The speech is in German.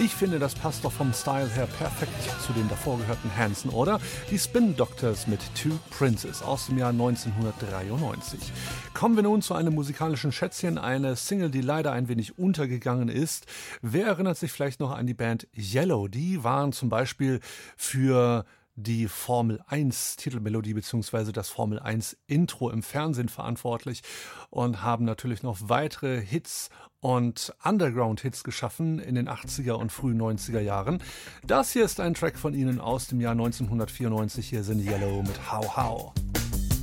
Ich finde, das passt doch vom Style her perfekt zu den davor gehörten Hanson, oder? Die Spin Doctors mit Two Princes aus dem Jahr 1993. Kommen wir nun zu einem musikalischen Schätzchen, eine Single, die leider ein wenig untergegangen ist. Wer erinnert sich vielleicht noch an die Band Yellow? Die waren zum Beispiel für die Formel 1 Titelmelodie bzw. das Formel 1 Intro im Fernsehen verantwortlich und haben natürlich noch weitere Hits und Underground-Hits geschaffen in den 80er und frühen 90er Jahren. Das hier ist ein Track von ihnen aus dem Jahr 1994. Hier sind Yellow mit How How.